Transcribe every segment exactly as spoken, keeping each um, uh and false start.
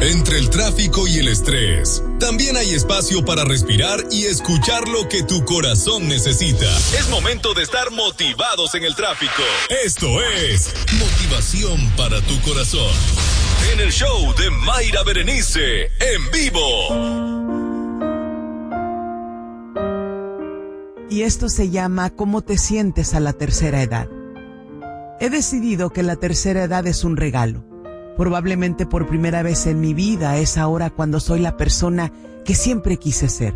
Entre el tráfico y el estrés, también hay espacio para respirar y escuchar lo que tu corazón necesita. Es momento de estar motivados en el tráfico. Esto es Motivación para tu Corazón. En el show de Mayra Berenice, en vivo. Y esto se llama ¿Cómo te sientes a la tercera edad? He decidido que la tercera edad es un regalo. Probablemente por primera vez en mi vida es ahora cuando soy la persona que siempre quise ser.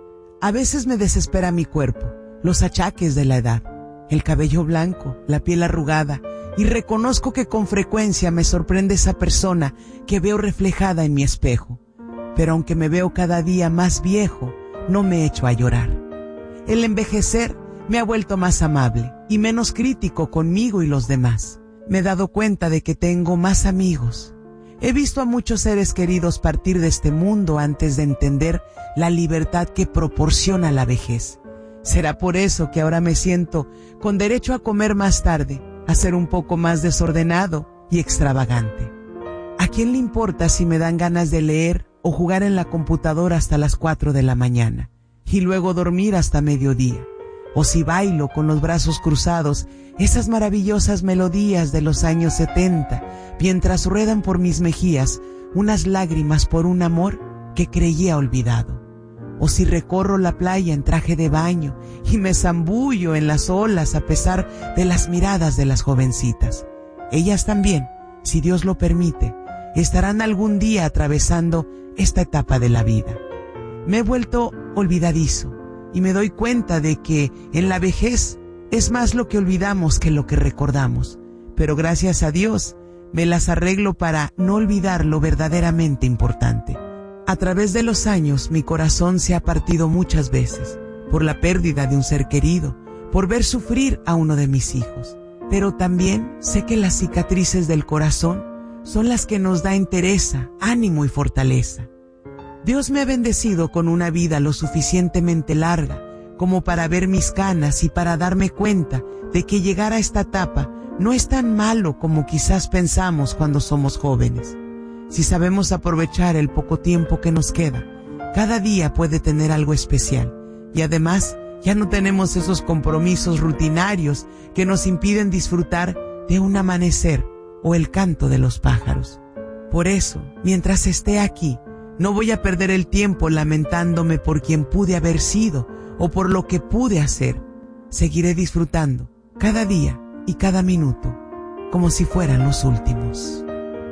A veces me desespera mi cuerpo, los achaques de la edad, el cabello blanco, la piel arrugada, y reconozco que con frecuencia me sorprende esa persona que veo reflejada en mi espejo. Pero aunque me veo cada día más viejo, no me echo a llorar. El envejecer me ha vuelto más amable y menos crítico conmigo y los demás. Me he dado cuenta de que tengo más amigos. He visto a muchos seres queridos partir de este mundo antes de entender la libertad que proporciona la vejez. Será por eso que ahora me siento con derecho a comer más tarde, a ser un poco más desordenado y extravagante. ¿A quién le importa si me dan ganas de leer o jugar en la computadora hasta las cuatro de la mañana y luego dormir hasta mediodía? O si bailo con los brazos cruzados esas maravillosas melodías de los años setenta, mientras ruedan por mis mejillas unas lágrimas por un amor que creía olvidado. O si recorro la playa en traje de baño y me zambullo en las olas a pesar de las miradas de las jovencitas. Ellas también, si Dios lo permite, estarán algún día atravesando esta etapa de la vida. Me he vuelto olvidadizo y me doy cuenta de que en la vejez es más lo que olvidamos que lo que recordamos. Pero gracias a Dios me las arreglo para no olvidar lo verdaderamente importante. A través de los años mi corazón se ha partido muchas veces por la pérdida de un ser querido, por ver sufrir a uno de mis hijos. Pero también sé que las cicatrices del corazón son las que nos da entereza, ánimo y fortaleza. Dios me ha bendecido con una vida lo suficientemente larga como para ver mis canas y para darme cuenta de que llegar a esta etapa no es tan malo como quizás pensamos cuando somos jóvenes. Si sabemos aprovechar el poco tiempo que nos queda, cada día puede tener algo especial. Y además, ya no tenemos esos compromisos rutinarios que nos impiden disfrutar de un amanecer o el canto de los pájaros. Por eso, mientras esté aquí, no voy a perder el tiempo lamentándome por quien pude haber sido o por lo que pude hacer. Seguiré disfrutando cada día y cada minuto como si fueran los últimos.